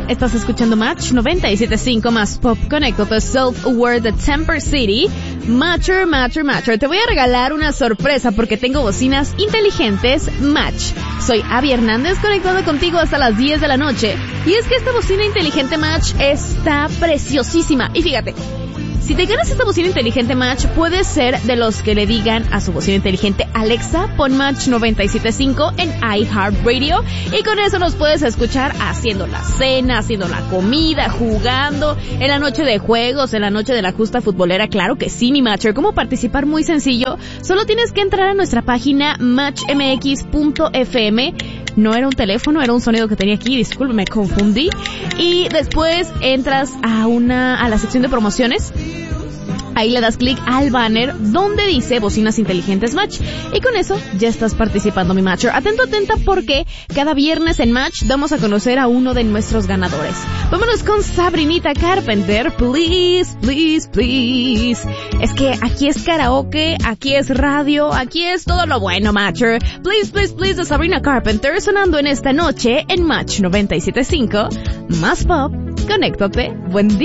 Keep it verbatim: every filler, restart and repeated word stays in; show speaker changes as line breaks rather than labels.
Estás escuchando Match noventa y siete punto cinco más Pop. Conéctate Self-Aware de Temper City. Matcher, Matcher, Matcher. Te voy a regalar una sorpresa porque tengo bocinas inteligentes Match. Soy Abby Hernández, conectada contigo hasta las diez de la noche. Y es que esta bocina inteligente Match está preciosísima. Y fíjate, si te ganas esta bocina inteligente Match, puedes ser de los que le digan a su bocina inteligente: Alexa, pon Match noventa y siete punto cinco en iHeartRadio, y con eso nos puedes escuchar haciendo la cena, haciendo la comida, jugando, en la noche de juegos, en la noche de la justa futbolera. Claro que sí, mi Matcher. ¿Cómo participar? Muy sencillo. Solo tienes que entrar a nuestra página match m x punto f m. No era un teléfono, era un sonido que tenía aquí, disculpe, me confundí. Y después entras a una, a la sección de promociones. Ahí le das clic al banner donde dice bocinas inteligentes Match, y con eso ya estás participando, mi Matcher. Atento, atenta, porque cada viernes en Match damos a conocer a uno de nuestros ganadores. Vámonos con Sabrinita Carpenter. Please, please, please. Es que aquí es karaoke, aquí es radio, aquí es todo lo bueno, Matcher. Please, please, please de Sabrina Carpenter, sonando en esta noche en Match noventa y siete punto cinco más Pop. Conéctate. Buen día.